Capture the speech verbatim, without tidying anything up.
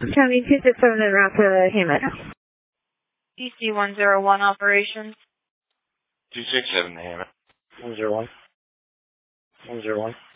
County two six seven en route to Hammett. D C one zero one operations. two six seven to Hammett. one zero one. one zero one.